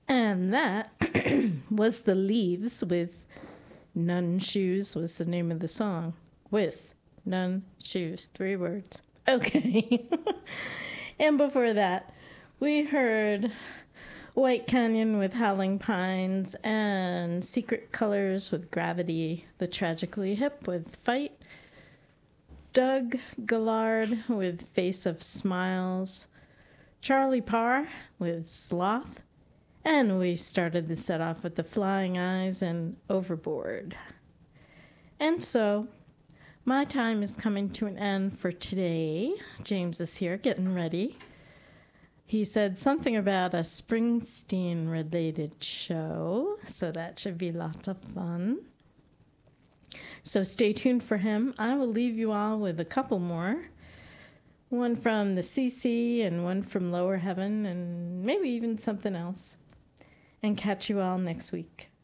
And that was The Leaves with None Shoes was the name of the song. With None Shoes. 3 words. Okay. And before that, we heard White Canyon with Howling Pines and Secret Colors with Gravity, The Tragically Hip with Fight, Doug Gallard with Face of Smiles, Charlie Parr with Sloth, and we started the set off with The Flying Eyes and Overboard. And so, my time is coming to an end for today. James is here getting ready. He said something about a Springsteen-related show, so that should be lots of fun. So stay tuned for him. I will leave you all with a couple more. One from the CC and one from Lower Heaven and maybe even something else. And catch you all next week.